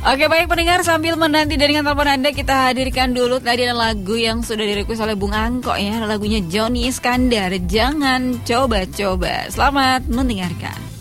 Oke baik pendengar, sambil menanti dengan telepon Anda, kita hadirkan dulu tadi ada lagu yang sudah direquest oleh Bung Angko ya. Lagunya Johnny Iskandar, Jangan Coba-Coba. Selamat mendengarkan.